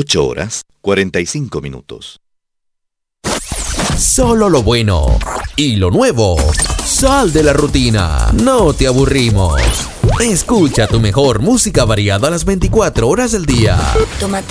8 horas, 45 minutos. Solo lo bueno y lo nuevo. Sal de la rutina, no te aburrimos. Escucha tu mejor música variada a las 24 horas del día. Tómate